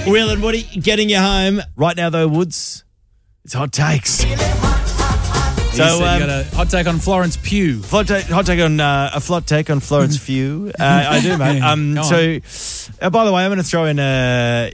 Will and Woody getting you home. Right now, though, Woods, it's hot takes. So you got a hot take on Florence Pugh. Hot take on a flot take on Florence Pugh. I do, mate. By the way, I'm going to throw in a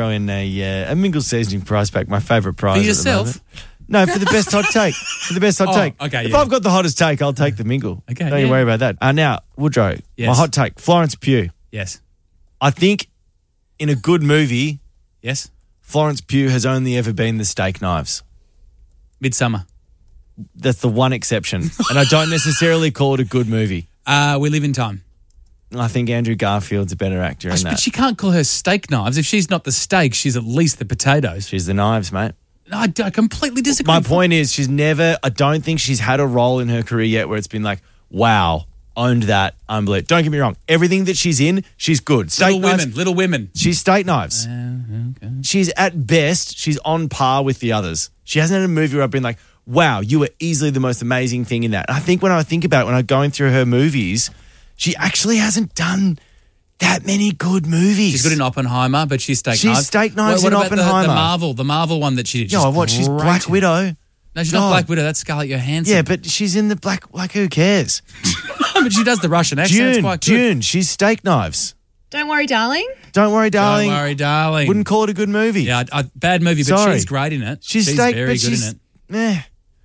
Mingle seasoning prize pack. My favourite prize for yourself. No, for the best hot take. For the best hot take. Okay. If I've got the hottest take, I'll take the Mingle. Okay. Don't you worry about that. Now, Woodrow, Yes. my hot take. Florence Pugh. Yes. I think in a good movie, Yes. Florence Pugh has only ever been the steak knives. Midsummer. That's the one exception. And I don't necessarily call it a good movie. We Live in Time. I think Andrew Garfield's a better actor in that. But she can't call her steak knives. If she's not the steak, she's at least the potatoes. She's the knives, mate. No, I completely disagree. My point is I don't think she's had a role in her career yet where it's been like, wow, owned that, unbelievable. Don't get me wrong. Everything that she's in, she's good. Little Women. She's steak knives. Okay. She's at best, she's on par with the others. She hasn't had a movie where I've been like, wow, you were easily the most amazing thing in that. And I think when I think about it, when I'm going through her movies, she actually hasn't done that many good movies. She's good in Oppenheimer, but she's steak knives. She's steak knives what in about Oppenheimer. The Marvel one that she did? She's Black Widow. No, she's not Black Widow. That's Scarlett Johansson. Yeah, but she's in the who cares? But she does the Russian accent. It's quite good. June, she's steak knives. Don't worry, darling. Don't worry, darling. Don't worry, darling. Wouldn't call it a good movie. Yeah, bad movie, but Sorry. she's great in it. She's very good in it. Meh.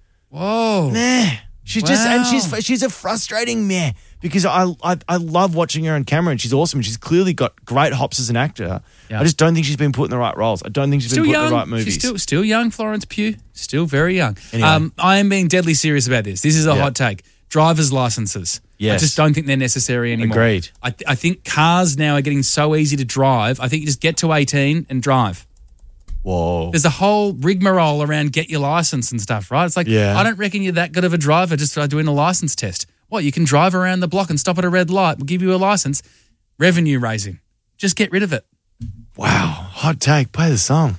Whoa. Meh. She's she's a frustrating meh because I love watching her on camera and she's awesome and she's clearly got great hops as an actor. Yeah. I just don't think she's been put in the right roles. I don't think she's been put in the right movies. She's still young, Florence Pugh. Still very young. Anyway. I am being deadly serious about this. This is a hot take. Driver's licenses. Yes. I just don't think they're necessary anymore. Agreed. I think cars now are getting so easy to drive. I think you just get to 18 and drive. Whoa. There's a whole rigmarole around get your license and stuff, right? It's like, I don't reckon you're that good of a driver just for doing a license test. What, you can drive around the block and stop at a red light. We'll give you a license. Revenue raising. Just get rid of it. Wow. Hot take. Play the song.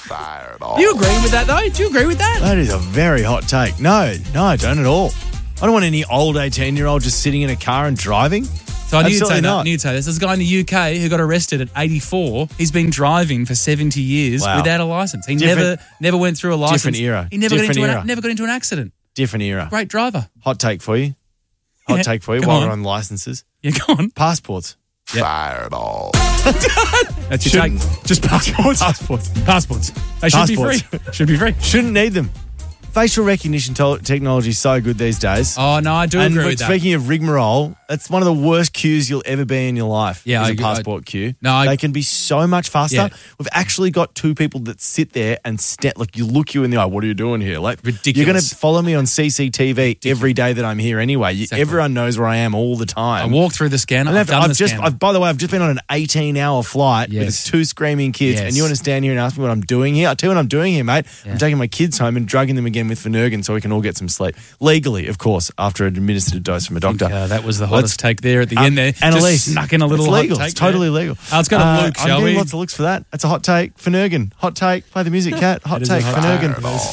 Do you agree with that, though? Do you agree with that? That is a very hot take. No, I don't at all. I don't want any old 18-year-old just sitting in a car and driving. So I knew you'd say that. There's a guy in the UK who got arrested at 84. He's been driving for 70 years without a license. He never went through a license. Different era. He never got into an accident. Different era. Great driver. Hot take for you. Hot take for you Go while on. we're on licenses. Yeah, go on. Passports. Fireball. That's your take. Just passports. Passports. They should be free. Should be free. Shouldn't need them. Facial recognition technology is so good these days. Oh, no, I do agree with that. Speaking of rigmarole, that's one of the worst queues you'll ever be in your life. Yeah, is a passport queue. No, they can be so much faster. Yeah. We've actually got two people that sit there and look you in the eye. What are you doing here? Like, ridiculous. You're going to follow me on CCTV every day that I'm here anyway. Everyone knows where I am all the time. I walk through the scanner. I've done the scanner. By the way, I've just been on an 18-hour flight with two screaming kids, and you want to stand here and ask me what I'm doing here? I'll tell you what I'm doing here, mate. Yeah. I'm taking my kids home and drugging them again with Phenergan so we can all get some sleep. Legally, of course, after an administered dose from a doctor. That was the hottest take there at the end there. Annalise, just snuck in a little it's legal. hot take. It's totally legal. Let's go to Luke, shall I'm we? getting lots of looks for that. That's a hot take. Phenergan. Hot take. Play the music, Cat. Hot take. Phenergan.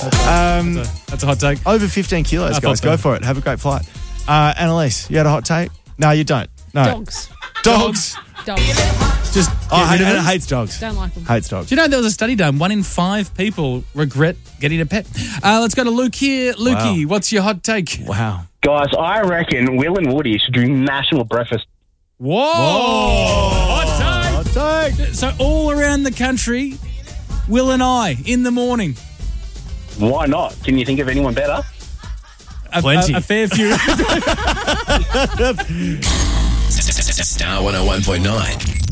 That's a hot take. Over 15 kilos, guys. Go for it. Have a great flight. Annalise, you had a hot take? No, you don't. No. Dogs. Just Hannah hates dogs. Don't like them. Hates dogs. Do you know there was a study done? 1 in 5 people regret getting a pet. Let's go to Luke here. Lukey, what's your hot take? Wow. Guys, I reckon Will and Woody should do national breakfast. Whoa! Hot take! So all around the country, Will and I, in the morning. Why not? Can you think of anyone better? Plenty. A fair few. Star 101.9.